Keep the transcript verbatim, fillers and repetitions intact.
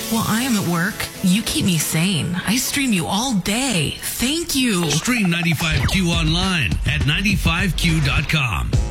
Well, I am at work. You keep me sane. I stream you all day. Thank you. Stream ninety-five Q online at ninety-five Q dot com.